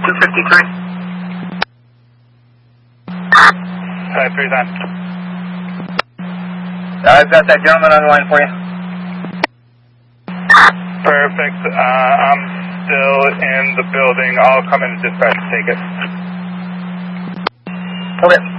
253. Type 3 time. I've got that gentleman on the line for you. Perfect. I'm still in the building. I'll come in and dispatch to take it. Okay.